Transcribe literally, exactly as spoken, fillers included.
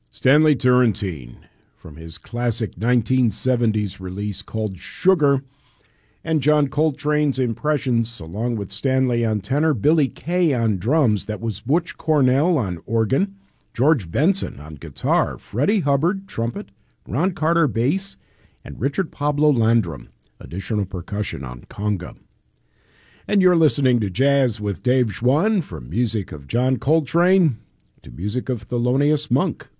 Stanley Turrentine, from his classic nineteen seventies release called Sugar, and John Coltrane's impressions, along with Stanley on tenor, Billy Kay on drums, that was Butch Cornell on organ, George Benson on guitar, Freddie Hubbard, trumpet, Ron Carter, bass, and Richard Pablo Landrum, additional percussion on conga. And you're listening to Jazz with Dave Schwann, from music of John Coltrane to music of Thelonious Monk.